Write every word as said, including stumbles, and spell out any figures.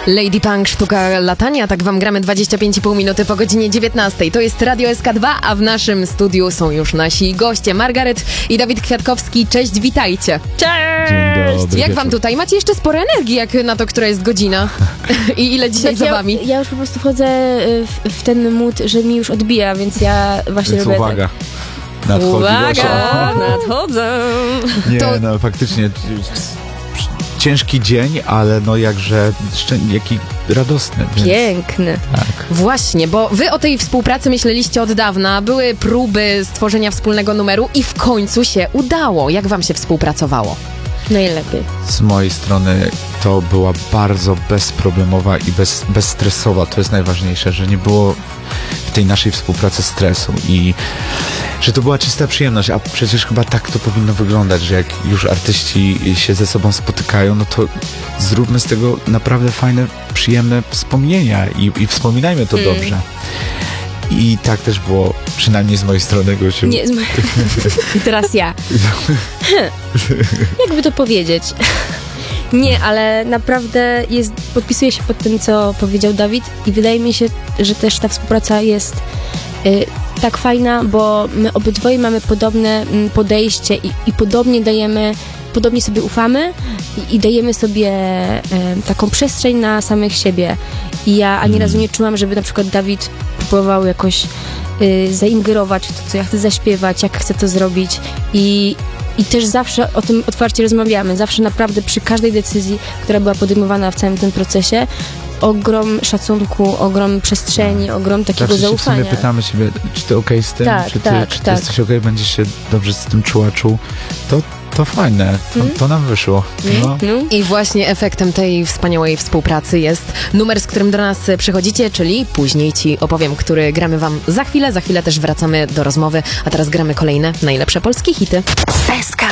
Lady Punk, sztuka latania, tak wam gramy dwadzieścia pięć i pół minuty po godzinie dziewiętnastej. To jest Radio S K dwa, a w naszym studiu są już nasi goście, Margaret i Dawid Kwiatkowski. Cześć, witajcie. Cześć! Dzień dobry, jak wieczór. wam tutaj? Macie jeszcze sporo energii jak na to, która jest godzina? I ile dzisiaj Tak, za wami? Ja, ja już po prostu wchodzę w, w ten mood, że mi już odbija, więc ja właśnie Więc robię uwaga. Nadchodzi Uwaga, Gosia. nadchodzę. Nie, To- no faktycznie ciężki dzień, ale no jakże szczę- jaki radosny. tak. Więc, Piękny. tak. Właśnie, bo wy o tej współpracy myśleliście od dawna, były próby stworzenia wspólnego numeru i w końcu się udało. Jak wam się współpracowało? Najlepiej. Z mojej strony to była bardzo bezproblemowa i bez, bezstresowa. To jest najważniejsze, że nie było w tej naszej współpracy stresu i że to była czysta przyjemność, a przecież chyba tak to powinno wyglądać, że jak już artyści się ze sobą spotykają, no to zróbmy z tego naprawdę fajne, przyjemne wspomnienia i, i wspominajmy to Mm. dobrze. I tak też było, przynajmniej z mojej strony, Gosiu. Nie, z mo- I teraz ja. Jakby to powiedzieć? Nie, ale naprawdę jest, podpisuję się pod tym, co powiedział Dawid i wydaje mi się, że też ta współpraca jest y, tak fajna, bo my obydwoje mamy podobne mm, podejście i, i podobnie dajemy, podobnie sobie ufamy i, i dajemy sobie y, taką przestrzeń na samych siebie. I ja ani razu nie czułam, żeby na przykład Dawid próbował jakoś y, zaingerować w to, co ja chcę zaśpiewać, jak chcę to zrobić i I też zawsze o tym otwarcie rozmawiamy. Zawsze naprawdę przy każdej decyzji, która była podejmowana w całym tym procesie, ogrom szacunku, ogrom przestrzeni, ogrom takiego Zawsze się w zaufania. sumie pytamy siebie, czy ty okej z tym, Tak, czy ty, tak, czy ty tak. jesteś okej, będziesz się dobrze z tym czuła, czuł. To, to fajne, to, Mm. to nam wyszło. No. No. I właśnie efektem tej wspaniałej współpracy jest numer, z którym do nas przychodzicie, czyli później ci opowiem, który gramy wam za chwilę. Za chwilę też wracamy do rozmowy, a teraz gramy kolejne najlepsze polskie hity. S K